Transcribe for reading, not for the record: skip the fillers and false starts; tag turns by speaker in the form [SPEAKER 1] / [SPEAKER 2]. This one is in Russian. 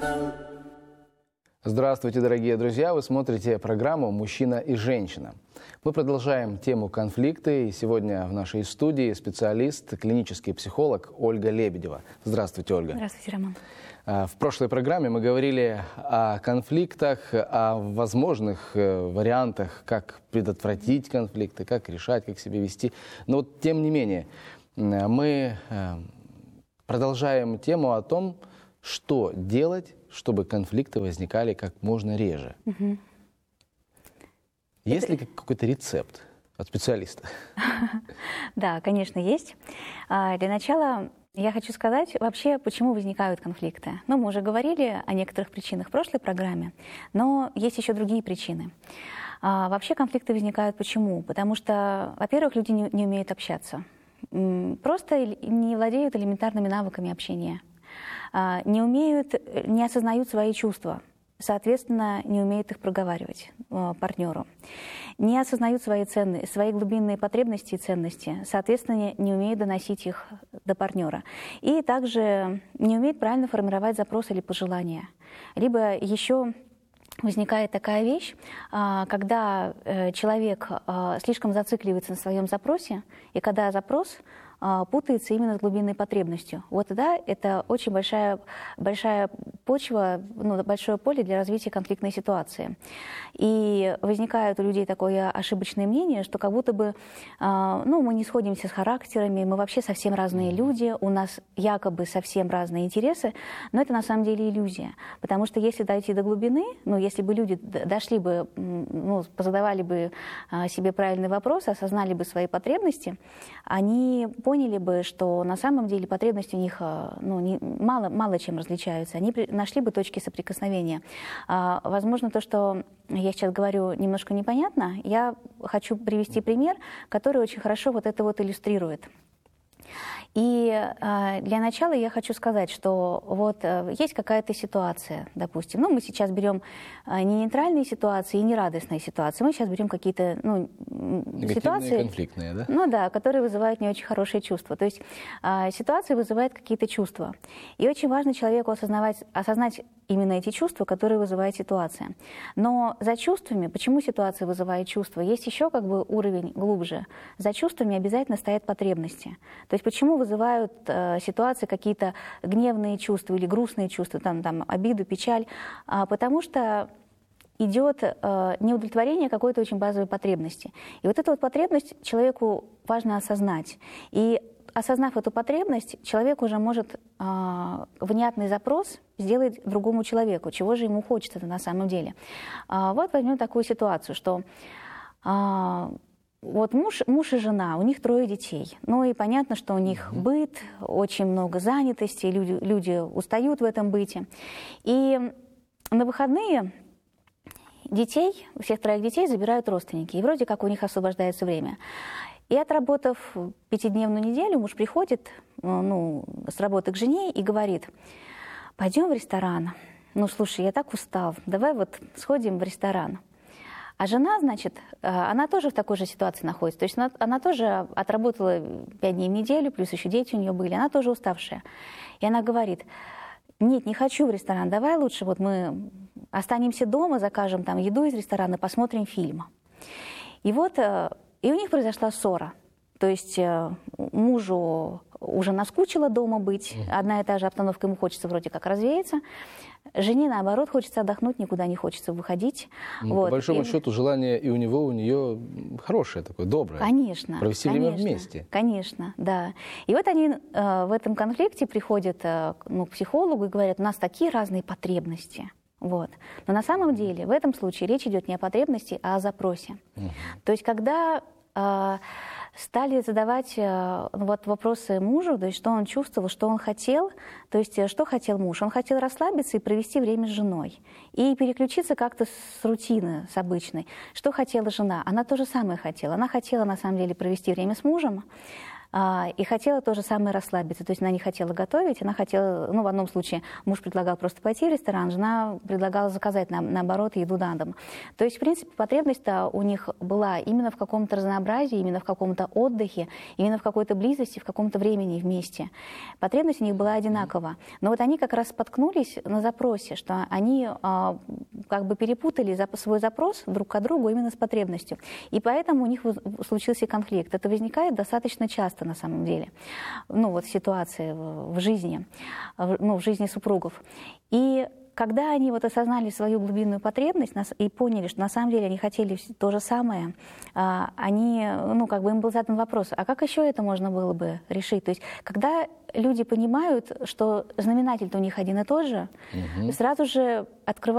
[SPEAKER 1] Здравствуйте, дорогие друзья! Вы смотрите программу «Мужчина и женщина». Мы продолжаем тему конфликты. И сегодня в нашей студии специалист, клинический психолог Ольга Лебедева. Здравствуйте, Ольга.
[SPEAKER 2] Здравствуйте, Роман.
[SPEAKER 1] В прошлой программе мы говорили о конфликтах, о возможных вариантах, как предотвратить конфликты, как решать, как себя вести. Но вот, тем не менее, мы продолжаем тему о том, что делать, чтобы конфликты возникали как можно реже.
[SPEAKER 2] Угу.
[SPEAKER 1] Есть ли какой-то рецепт от специалиста?
[SPEAKER 2] Да, конечно, есть. Для начала я хочу сказать вообще, почему возникают конфликты. Ну, мы уже говорили о некоторых причинах в прошлой программе, но есть еще другие причины. Вообще конфликты возникают почему? Потому что, во-первых, люди не умеют общаться. Просто не владеют элементарными навыками общения. Не осознают свои чувства, соответственно, не умеют их проговаривать партнеру. Не осознают свои глубинные потребности и ценности, соответственно, не умеют доносить их до партнера. И также не умеют правильно формировать запрос или пожелания. Либо еще возникает такая вещь, когда человек слишком зацикливается на своем запросе, и когда запрос путается именно с глубинной потребностью. Вот тогда это очень большая почва, большое поле для развития конфликтной ситуации. И возникает у людей такое ошибочное мнение, что как будто бы мы не сходимся с характерами, мы вообще совсем разные люди, у нас якобы совсем разные интересы, но это на самом деле иллюзия. Потому что если дойти до глубины, если бы люди дошли бы, позадавали бы себе правильный вопрос, осознали бы свои потребности, они поняли бы, что на самом деле потребности у них мало чем различаются. Они нашли бы точки соприкосновения. Возможно, то, что я сейчас говорю, немножко непонятно. Я хочу привести пример, который очень хорошо вот это вот иллюстрирует. И для начала я хочу сказать, что вот есть какая-то ситуация, допустим. Мы сейчас берем не нейтральные ситуации и не радостные ситуации. Мы сейчас берем какие-то ситуации,
[SPEAKER 1] конфликтные, да?
[SPEAKER 2] Да, которые вызывают не очень хорошие чувства. То есть ситуация вызывает какие-то чувства. И очень важно человеку осознать именно эти чувства, которые вызывает ситуация. Но за чувствами, почему ситуация вызывает чувства, есть еще уровень глубже. За чувствами обязательно стоят потребности. То есть почему вызывают ситуации какие-то гневные чувства или грустные чувства, обиду, печаль, потому что идет неудовлетворение какой-то очень базовой потребности. И вот эту вот потребность человеку важно осознать. И осознав эту потребность, человек уже может внятный запрос сделать другому человеку, чего же ему хочется на самом деле. Вот возьмем такую ситуацию, что вот муж и жена, у них 3 детей. И понятно, что у них быт, очень много занятости, люди устают в этом быте. И на выходные всех 3 детей забирают родственники. И вроде как у них освобождается время. И отработав 5-дневную неделю, муж приходит с работы к жене и говорит: пойдем в ресторан. Слушай, я так устал, давай вот сходим в ресторан. А жена, она тоже в такой же ситуации находится. То есть она тоже отработала 5 дней в неделю, плюс еще дети у нее были, она тоже уставшая. И она говорит: нет, не хочу в ресторан, давай лучше вот мы останемся дома, закажем еду из ресторана, посмотрим фильм. И у них произошла ссора. То есть мужу уже наскучило дома быть, одна и та же обстановка, ему хочется вроде как развеяться. Жене, наоборот, хочется отдохнуть, никуда не хочется выходить.
[SPEAKER 1] По большому счету, желание и у него, и у нее хорошее такое, доброе.
[SPEAKER 2] Конечно.
[SPEAKER 1] Провести время вместе.
[SPEAKER 2] Конечно, да. И вот они в этом конфликте приходят к психологу и говорят: у нас такие разные потребности. Но на самом деле в этом случае речь идет не о потребности, а о запросе. То есть когда стали задавать вопросы мужу, то есть что он чувствовал, что он хотел, то есть что хотел муж. Он хотел расслабиться и провести время с женой, и переключиться как-то с рутины, с обычной. Что хотела жена? Она то же самое хотела. Она хотела, на самом деле, провести время с мужем, и хотела то же самое расслабиться. То есть она не хотела готовить, она хотела, ну, в одном случае муж предлагал просто пойти в ресторан, жена предлагала заказать, наоборот, еду на дом. То есть, в принципе, потребность-то у них была именно в каком-то разнообразии, именно в каком-то отдыхе, именно в какой-то близости, в каком-то времени вместе. Потребность у них была одинакова. Но вот они как раз споткнулись на запросе, что они как бы перепутали свой запрос друг к другу именно с потребностью. И поэтому у них случился конфликт. Это возникает достаточно часто на самом деле. Ну вот ситуации в жизни, в жизни супругов. И когда они вот осознали свою глубинную потребность и поняли, что на самом деле они хотели то же самое, они, ну, как бы им был задан вопрос, а как еще это можно было бы решить? То есть, когда люди понимают, что знаменатель-то у них один и тот же, сразу же открывают